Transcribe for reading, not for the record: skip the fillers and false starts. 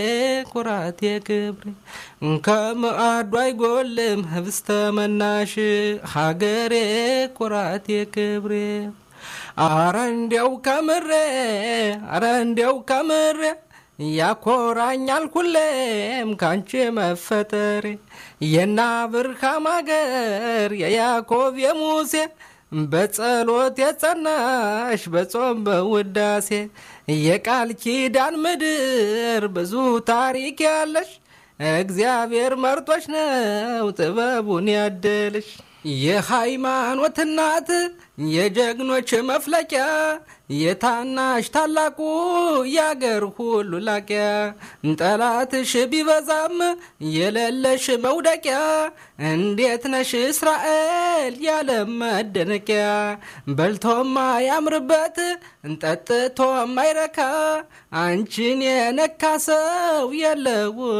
ኩራቴ ክብሬ ከመዓዱ አይጎልም ህብስተ መናሽ ሀገሬ ኩራቴ ክብሬ አረ እንዲያው ከምሬ ያኮራኛል ሁሌም ካንቺ መፈጠሬ የና አብርሃም አገር የያዕቆብ የሙሴ በጸሎት የጸናሽ በጾም በውዳሴ የቃል ኪዳን ምድር ብዙ ታሪክ ያለሽ እግዚአብሔር መርጦሽ ነው ጥበቡን ያደልሽ የሃይማኖት እናት የጀግኖች መፍለቂያ የታናሽ ታላቁ ያገር ሁሉ ላቂያ ጠላትሽ ቢበዛም የሌለሽ መውደቂያ እንዴት ነሽ እስራኤል ያለ መደነቂያ በልቶም ያምርበት ጠጥቶም አይረካ አንቺን የነካ ሰው የለው